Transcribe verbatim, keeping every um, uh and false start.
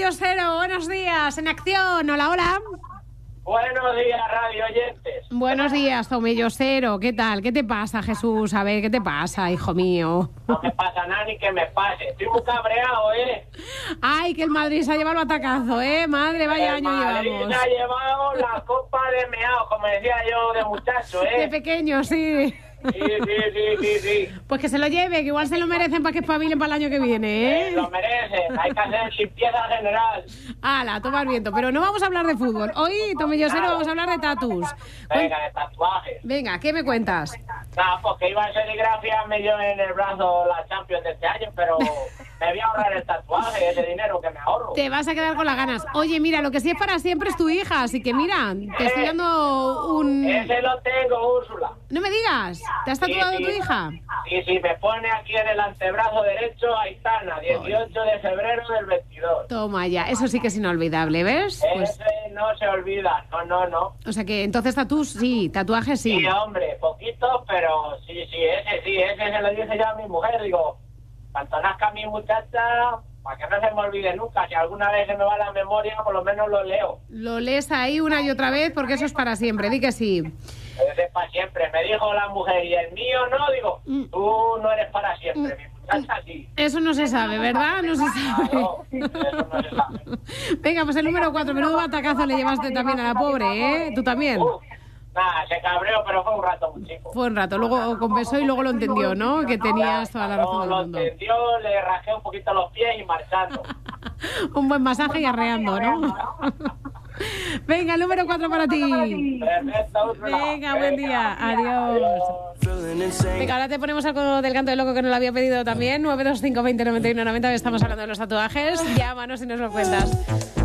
Cero, buenos días, en acción, hola, hola. Buenos días, radio oyentes. Buenos días, Tomillo Cero, ¿qué tal? ¿Qué te pasa, Jesús? A ver, ¿qué te pasa, hijo mío? No me pasa nada ni que me pase. Estoy muy cabreado, ¿eh? Ay, que el Madrid se ha llevado el batacazo, ¿eh? Madre, vaya el año Madrid llevamos. se ha llevado la copa de meao, como decía yo de muchacho, ¿eh? De pequeño, sí. Sí, sí, sí, sí, sí. Pues que se lo lleve, que igual se lo merecen para que espabilen para el año que viene, ¿eh? Eh, lo merecen. Hay que hacer limpieza general. Ala, tomar viento. Pero no vamos a hablar de fútbol. Hoy, Tomillo Cero, vamos a hablar de tatus. Venga, de tatuajes. Venga, ¿qué me cuentas? Nada, pues que iba a serigrafía me dio en el brazo la Champions de este año, pero me voy a ahorrar el tatuaje, ese dinero que me ahorro. Te vas a quedar con las ganas. Oye, mira, lo que sí es para siempre es tu hija, así que mira, te estoy dando un... Ese lo tengo, Úrsula. No me digas, ¿te has tatuado Sí, sí. tu hija? Sí, sí, me pone aquí en el antebrazo derecho Aitana, dieciocho de febrero del veintidós. Toma ya, eso sí que es inolvidable, ¿ves? Pues, Ese no se olvida, no, no, no. o sea que entonces tatus sí, tatuajes sí. Sí, hombre, poquito, pero sí, sí, ese sí, ese se lo dice yo a mi mujer, digo, cuanto nazca mi muchacha, para que no se me olvide nunca, si alguna vez se me va la memoria, por lo menos lo leo. Lo lees ahí una y otra vez porque eso es para siempre, di que sí. Ese es para siempre, me dijo la mujer, y el mío no, digo, tú no eres para siempre, mi muchacha sí. Eso no se sabe, ¿verdad? No se sabe. Claro, eso no se sabe. Venga, pues el número cuatro, menudo batacazo le llevaste también a la pobre, ¿eh? Tú también. Uf, nada, se cabreó, pero fue un rato muy chico. Fue un rato, luego compensó y luego lo entendió, ¿no? Que tenías toda la razón No, del lo mundo. entendió, le rajé un poquito los pies y marchando. Un buen masaje y arreando, ¿no? Venga, el número cuatro para ti. Perfecto, Úrsula. Venga, buen día. Adiós. Venga, ahora te ponemos algo del canto del loco que nos lo había pedido también. nueve dos cinco veinte noventa y uno noventa. Estamos hablando de los tatuajes. Llámanos y nos lo cuentas.